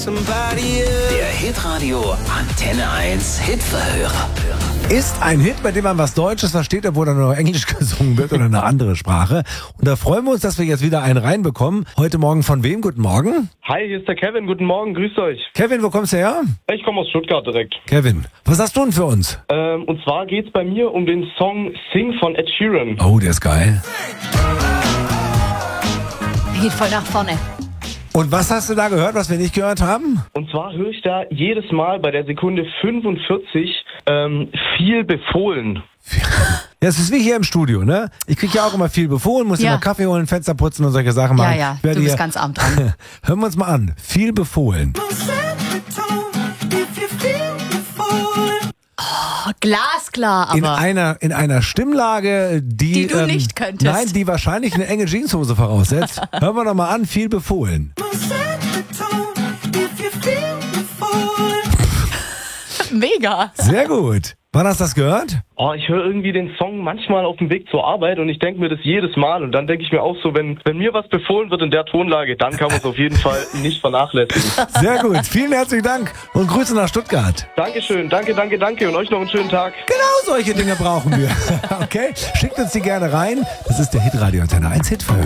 Der Hitradio Antenne 1 Hitverhörer. Ist ein Hit, bei dem man was Deutsches versteht, obwohl dann nur Englisch gesungen wird oder eine andere Sprache. Und da freuen wir uns, dass wir jetzt wieder einen reinbekommen. Heute Morgen von wem? Guten Morgen. Hi, hier ist der Kevin. Guten Morgen, grüßt euch. Kevin, wo kommst du her? Ich komme aus Stuttgart direkt. Kevin, was hast du denn für uns? Und zwar geht's bei mir um den Song Sing von Ed Sheeran. Oh, der ist geil. Geht voll nach vorne. Und was hast du da gehört, was wir nicht gehört haben? Und zwar höre ich da jedes Mal bei der Sekunde 45 viel befohlen. Ja, es ist wie hier im Studio, ne? Ich krieg ja auch immer viel befohlen, muss Ja. immer Kaffee holen, Fenster putzen und solche Sachen machen. Ja, Ich werde du bist hier- ganz arm dran. Hören wir uns mal an. Viel befohlen. Glasklar, In aber einer Stimmlage, Die du nicht könntest. Nein, die wahrscheinlich eine enge Jeanshose voraussetzt. Hören wir doch mal an. Viel befohlen. mega. Sehr gut. Wann hast du das gehört? Oh, ich höre irgendwie den Song manchmal auf dem Weg zur Arbeit und ich denke mir das jedes Mal. Und dann denke ich mir auch so, wenn mir was befohlen wird in der Tonlage, dann kann man es auf jeden Fall nicht vernachlässigen. Sehr gut. Vielen herzlichen Dank und Grüße nach Stuttgart. Dankeschön, danke und euch noch einen schönen Tag. Genau solche Dinge brauchen wir. Okay? Schickt uns die gerne rein. Das ist der Hitradio Antenne 1 Hitverhör.